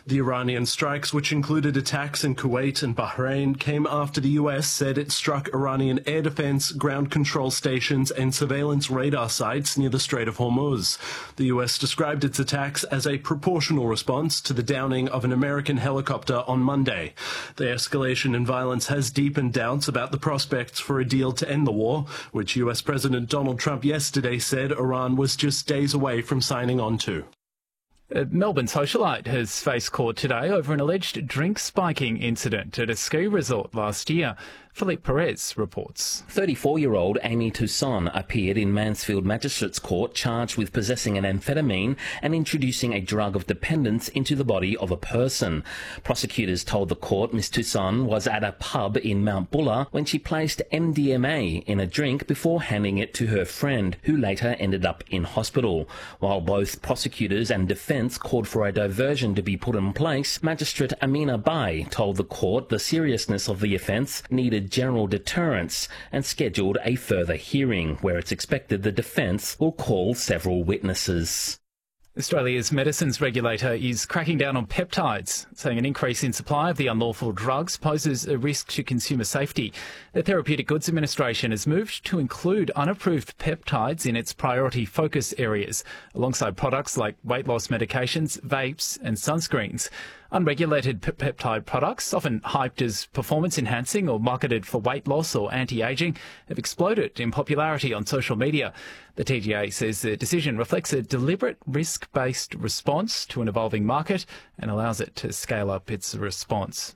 The Iranian strikes, which included attacks in Kuwait and Bahrain, came after the US said it struck Iranian air defense, ground control stations and surveillance radar sites near the Strait of Hormuz. The US described its attacks as a proportional response to the downing of an American helicopter on Monday. The escalation in violence has deepened doubts about the prospects for a deal to end the war, which US President Donald Trump yesterday said Iran was just days away from signing on to. A Melbourne socialite has faced court today over an alleged drink spiking incident at a ski resort last year. Philippe Perez reports. 34-year-old Amy Toussaint appeared in Mansfield Magistrates Court charged with possessing an amphetamine and introducing a drug of dependence into the body of a person. Prosecutors told the court Ms Toussaint was at a pub in Mount Buller when she placed MDMA in a drink before handing it to her friend, who later ended up in hospital. While both prosecutors and defence called for a diversion to be put in place, Magistrate Amina Bai told the court the seriousness of the offence needed general deterrence and scheduled a further hearing where it's expected the defence will call several witnesses. Australia's medicines regulator is cracking down on peptides, saying an increase in supply of the unlawful drugs poses a risk to consumer safety. The Therapeutic Goods Administration has moved to include unapproved peptides in its priority focus areas, alongside products like weight loss medications, vapes and sunscreens. Unregulated peptide products, often hyped as performance-enhancing or marketed for weight loss or anti-ageing, have exploded in popularity on social media. The TGA says the decision reflects a deliberate risk-based response to an evolving market and allows it to scale up its response.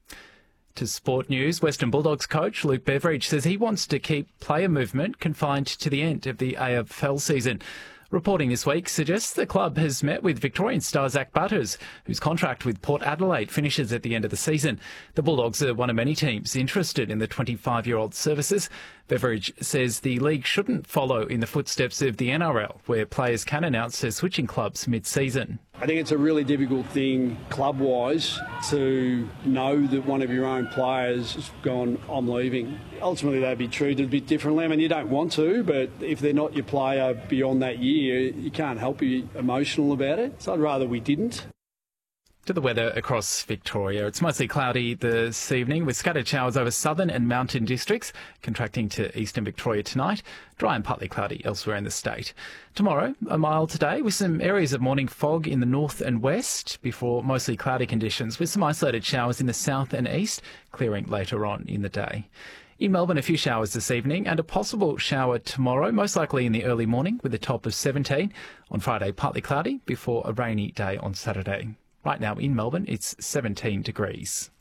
To sport news, Western Bulldogs coach Luke Beveridge says he wants to keep player movement confined to the end of the AFL season. Reporting this week suggests the club has met with Victorian star Zach Butters, whose contract with Port Adelaide finishes at the end of the season. The Bulldogs are one of many teams interested in the 25-year-old services. Beveridge says the league shouldn't follow in the footsteps of the NRL, where players can announce they're switching clubs mid-season. I think it's a really difficult thing club-wise to know that one of your own players has gone, I'm leaving. Ultimately, they'd be treated a bit differently. I mean, you don't want to, but if they're not your player beyond that year, you can't help be emotional about it. So I'd rather we didn't. To the weather across Victoria. It's mostly cloudy this evening with scattered showers over southern and mountain districts, contracting to eastern Victoria tonight. Dry and partly cloudy elsewhere in the state. Tomorrow, a mild day with some areas of morning fog in the north and west before mostly cloudy conditions with some isolated showers in the south and east, clearing later on in the day. In Melbourne, a few showers this evening and a possible shower tomorrow, most likely in the early morning with a top of 17. On Friday, partly cloudy before a rainy day on Saturday. Right now in Melbourne, it's 17 degrees.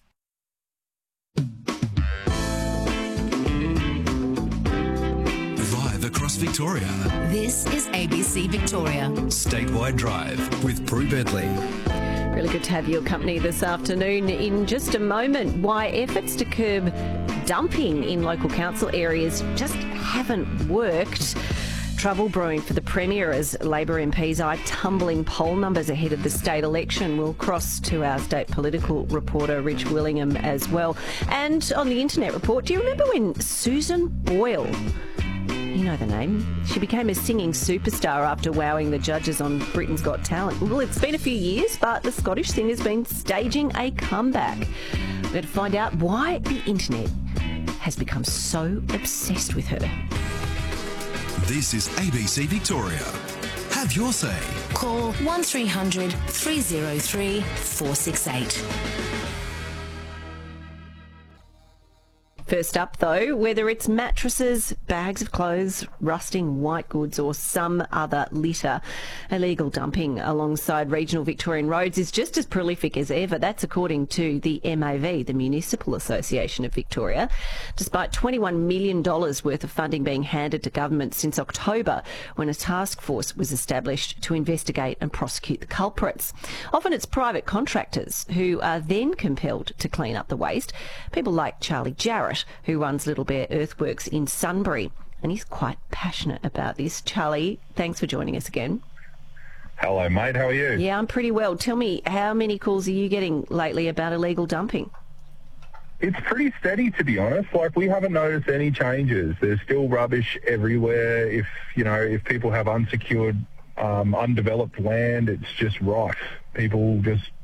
Live across Victoria. This is ABC Victoria. Statewide Drive with Prue Bentley. Really good to have your company this afternoon. In just a moment, why efforts to curb dumping in local council areas just haven't worked. Trouble brewing for the Premier as Labor MPs eye tumbling poll numbers ahead of the state election. We'll cross to our state political reporter, Rich Willingham, as well. And on the Internet Report, do you remember when Susan Boyle, you know the name, she became a singing superstar after wowing the judges on Britain's Got Talent? Well, it's been a few years, but the Scottish singer's been staging a comeback. We're going to find out why the Internet has become so obsessed with her. This is ABC Victoria. Have your say. Call 1300 303 468. First up, though, whether it's mattresses, bags of clothes, rusting white goods or some other litter, illegal dumping alongside regional Victorian roads is just as prolific as ever. That's according to the MAV, the Municipal Association of Victoria. Despite $21 million worth of funding being handed to government since October, when a task force was established to investigate and prosecute the culprits. Often it's private contractors who are then compelled to clean up the waste. People like Charlie Jarrett, who runs Little Bear Earthworks in Sunbury, and he's quite passionate about this. Charlie, thanks for joining us again. Hello, mate. How are you? Yeah, I'm pretty well. Tell me, how many calls are you getting lately about illegal dumping? It's pretty steady, to be honest. Like, we haven't noticed any changes. There's still rubbish everywhere. If people have unsecured, undeveloped land, it's just rife. People just